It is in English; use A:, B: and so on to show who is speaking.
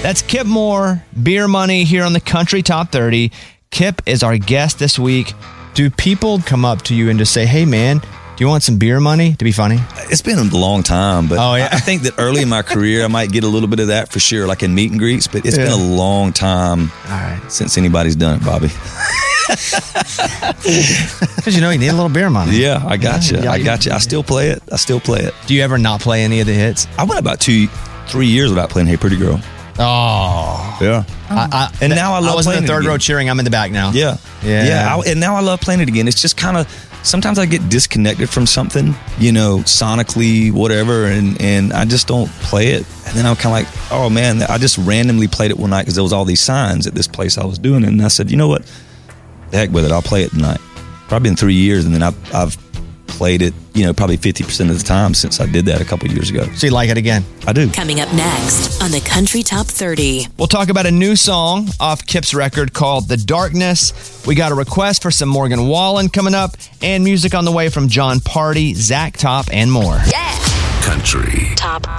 A: That's Kip Moore, Beer Money here on the Country Top 30. Kip is our guest this week. Do people come up to you and just say, hey, man, do you want some beer money to be funny?
B: It's been a long time, but I think that early in my career, I might get a little bit of that for sure, like in meet and greets, but it's been a long time since anybody's done it, Bobby.
A: Because you need a little beer money.
B: Yeah, I got you. I still play it.
A: Do you ever not play any of the hits?
B: I went about 2-3 years without playing Hey Pretty Girl.
A: Oh.
B: Yeah. And now I love playing it.
A: I was in the third row cheering. I'm in the back now.
B: Yeah. And now I love playing it again. It's just kind of, sometimes I get disconnected from something, sonically, whatever, and I just don't play it. And then I'm kind of like, oh man, I just randomly played it one night because there was all these signs at this place I was doing it. And I said, you know what? The heck with it. I'll play it tonight. Probably in 3 years. And then I've played it, probably 50% of the time since I did that a couple of years ago.
A: So you like it again?
B: I do.
C: Coming up next on the Country Top 30.
A: We'll talk about a new song off Kip's record called The Darkness. We got a request for some Morgan Wallen coming up, and music on the way from John Party, Zach Top, and more.
C: Yeah.
D: Country
C: Top